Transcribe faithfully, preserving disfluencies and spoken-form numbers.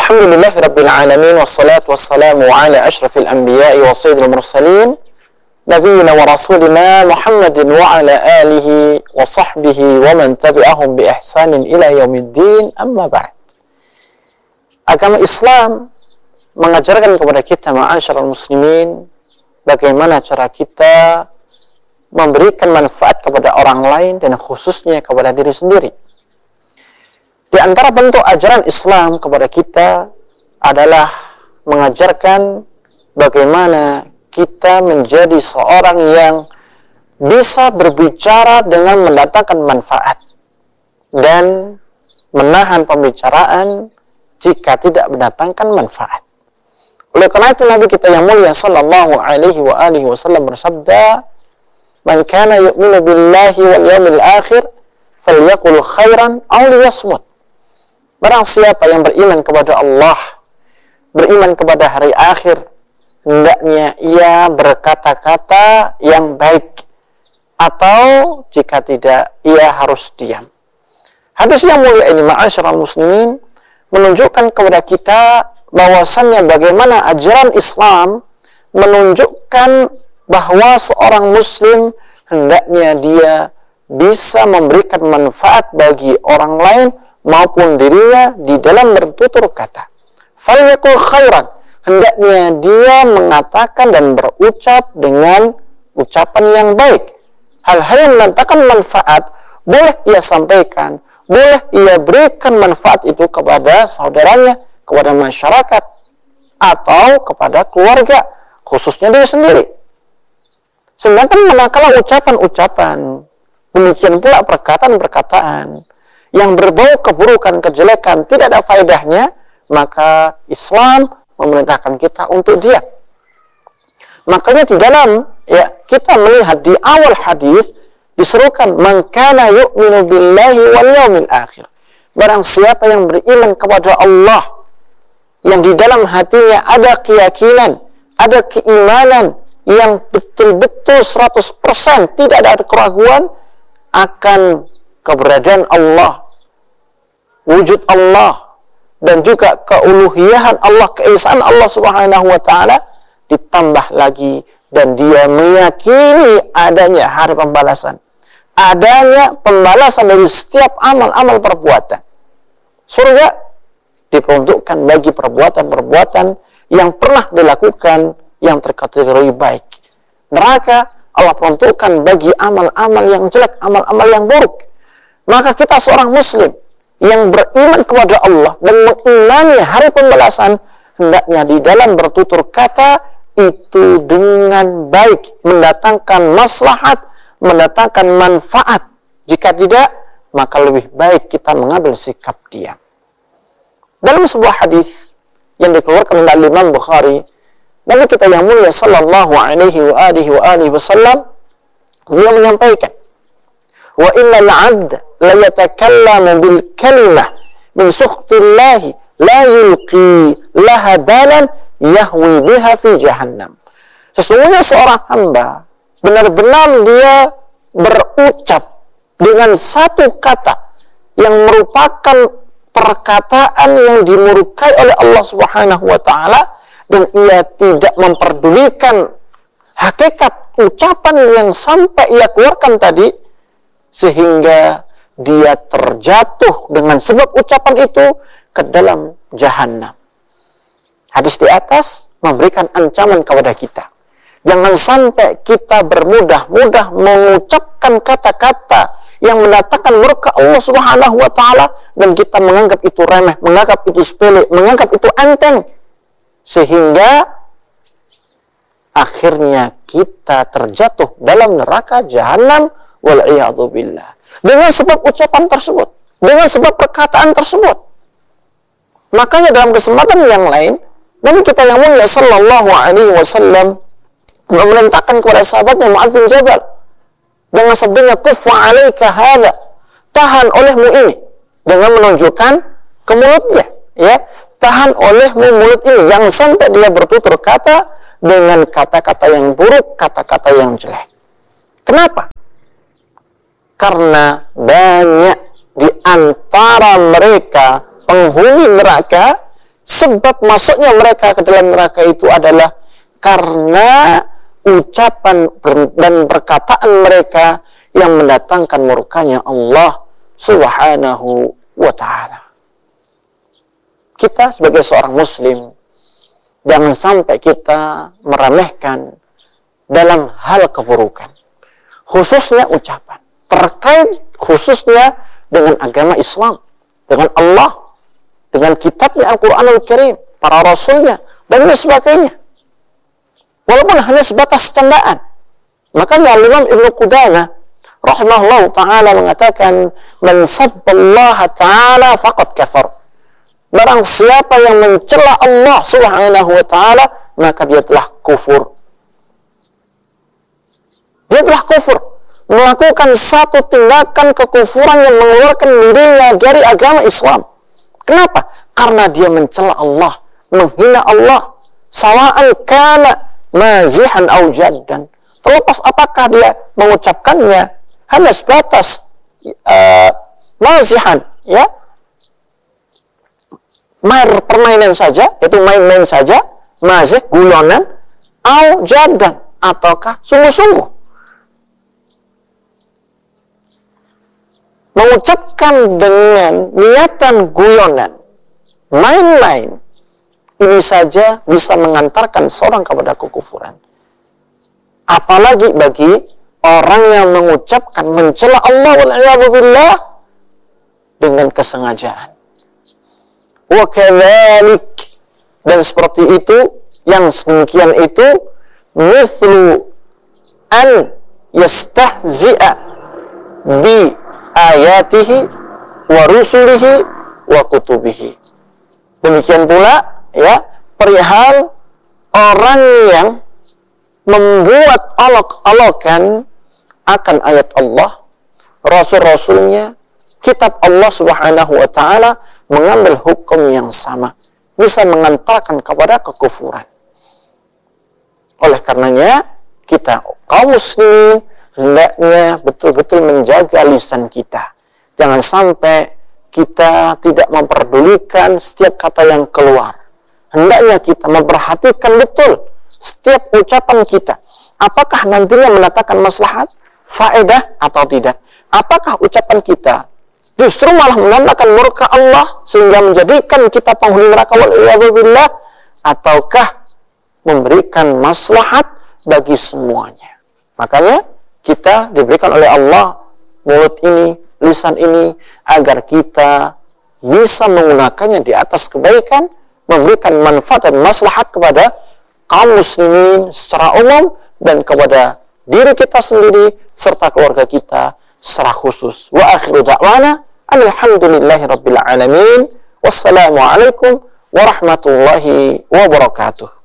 Alhamdulillahirabbil alamin wassalatu wassalamu ala asyrafil anbiya'i wa sayyidil mursalin nabiyina wa rasulina Muhammadin wa ala alihi wa sahbihi wa man tabi'ahum bi ihsanin ila yaumiddin, amma ba'd. Agama Islam mengajarkan kepada kita ma'asyiral muslimin bagaimana cara kita memberikan manfaat kepada orang lain dan khususnya kepada diri sendiri. Di antara bentuk ajaran Islam kepada kita adalah mengajarkan bagaimana kita menjadi seorang yang bisa berbicara dengan mendatangkan manfaat dan menahan pembicaraan jika tidak mendatangkan manfaat. Oleh karena itu Nabi kita yang mulia sallallahu alaihi wa alihi wasallam bersabda, "Man kana yu'minu billahi wal yawmil akhir falyaqul khairan aw liyasmut." Barang siapa yang beriman kepada Allah, beriman kepada hari akhir, hendaknya ia berkata-kata yang baik, atau jika tidak, ia harus diam. Hadis yang mulia ini, ma'asyiral muslimin, menunjukkan kepada kita bahwasannya bagaimana ajaran Islam menunjukkan bahwa seorang muslim hendaknya dia bisa memberikan manfaat bagi orang lain maupun dirinya di dalam bertutur kata. Falyaqul khairan, hendaknya dia mengatakan dan berucap dengan ucapan yang baik. Hal-hal yang mendatangkan manfaat boleh ia sampaikan, boleh ia berikan manfaat itu kepada saudaranya, kepada masyarakat, atau kepada keluarga, khususnya diri sendiri. Sedangkan manakala ucapan-ucapan, demikian pula perkataan-perkataan yang berbau keburukan, kejelekan, tidak ada faedahnya, maka Islam memerintahkan kita untuk diam. Makanya di dalam ya kita melihat di awal hadis diserukan man kana yu'minu billahi wal yawmil akhir. Barang siapa yang beriman kepada Allah, yang di dalam hatinya ada keyakinan, ada keimanan yang betul-betul seratus persen tidak ada keraguan akan keberadaan Allah, wujud Allah, dan juga keuluhiyahan Allah, keesaan Allah subhanahu wa ta'ala, ditambah lagi dan dia meyakini adanya hari pembalasan, adanya pembalasan dari setiap amal-amal perbuatan. Surga diperuntukkan bagi perbuatan-perbuatan yang pernah dilakukan yang terkategori baik. Neraka Allah peruntukkan bagi amal-amal yang jelek, amal-amal yang buruk. Maka kita seorang muslim yang beriman kepada Allah dan mengimani hari pembalasan, hendaknya di dalam bertutur kata itu dengan baik, mendatangkan maslahat, mendatangkan manfaat. Jika tidak, maka lebih baik kita mengambil sikap diam. Dalam sebuah hadis yang dikeluarkan oleh Imam Bukhari, Nabi kita yang mulia sallallahu alaihi wa alihi wa alihi wasallam, beliau menyampaikan, "Wa innal 'abda la yatakallamu bil kalimah min sukhtillahi la yulqi laha balan yahwi biha fi jahannam." Sesungguhnya seorang hamba benar-benar dia berucap dengan satu kata yang merupakan perkataan yang dimurkai oleh Allah Subhanahu wa taala, dan ia tidak memperdulikan hakikat ucapan yang sampai ia keluarkan tadi, sehingga dia terjatuh dengan sebab ucapan itu ke dalam jahanam. Hadis di atas memberikan ancaman kepada kita. Jangan sampai kita bermudah-mudah mengucapkan kata-kata yang mendatangkan murka Allah Subhanahu wa taala dan kita menganggap itu remeh, menganggap itu sepele, menganggap itu enteng, sehingga akhirnya kita terjatuh dalam neraka jahanam wal iyadu billah. Dengan sebab ucapan tersebut, dengan sebab perkataan tersebut. Makanya dalam kesempatan yang lain, Nabi kita yang mulia sallallahu alaihi wasallam memerintahkan kepada sahabatnya Mu'adz bin Jabal dengan sabdanya, "Kuffa 'alaika hadza," tahan olehmu ini, dengan menunjukkan ke mulutnya, ya, tahan olehmu mulut ini, jangan sampai dia bertutur kata dengan kata-kata yang buruk, kata-kata yang jelek. Kenapa? Karena banyak di antara mereka penghuni neraka sebab masuknya mereka ke dalam neraka itu adalah karena ucapan dan perkataan mereka yang mendatangkan murkanya Allah Subhanahu wa ta'ala. Kita sebagai seorang muslim, jangan sampai kita meremehkan dalam hal keburukan, khususnya ucapan, terkait khususnya dengan agama Islam, dengan Allah, dengan kitabnya Al-Quranul Karim, para rasulnya, dan lain sebagainya. Walaupun hanya sebatas candaan. Makanya Imam Ibnu Qudamah rahimahullah ta'ala mengatakan, man sabballaha ta'ala faqad kafar. Barang siapa yang mencela Allah Subhanahu wa ta'ala, maka dia telah kufur. Dia telah kufur, melakukan satu tindakan kekufuran yang mengeluarkan dirinya dari agama Islam. Kenapa? Karena dia mencela Allah, menghina Allah. Sawa'an kana mazihan au jaddan. Terlepas apakah dia mengucapkannya hanya sebatas uh, mazihan, ya, main permainan saja, yaitu main-main saja, mazih, guyonan, au jaddan, ataukah sungguh-sungguh. Mengucapkan dengan niatan guyonan, main-main, ini saja bisa mengantarkan seorang kepada kekufuran. Apalagi bagi orang yang mengucapkan mencela Allah wal'iyadzubillah dengan kesengajaan. Wa kadzalik, dan seperti itu, yang demikian itu, mithlu an yastahzi'a bi ayatihi wa rusulihi wa kutubihi. Demikian pula, ya, perihal orang yang membuat olok-olokan akan ayat Allah, rasul-rasulnya, kitab Allah Subhanahu wa ta'ala, mengambil hukum yang sama, bisa mengantarkan kepada kekufuran. Oleh karenanya, kita kaum muslimin hendaknya betul-betul menjaga lisan kita. Jangan sampai kita tidak memperdulikan setiap kata yang keluar. Hendaknya kita memperhatikan betul setiap ucapan kita. Apakah nantinya mendatangkan maslahat, faedah atau tidak? Apakah ucapan kita justru malah mendatangkan murka Allah sehingga menjadikan kita penghuni neraka wal'iyadzubillah, ataukah memberikan maslahat bagi semuanya? Makanya kita diberikan oleh Allah mulut ini, lisan ini, agar kita bisa menggunakannya di atas kebaikan, memberikan manfaat dan maslahat kepada kaum muslimin secara umum dan kepada diri kita sendiri serta keluarga kita secara khusus. Wa akhiru da'wana alhamdulillahi rabbil alamin. Wassalamualaikum warahmatullahi wabarakatuh.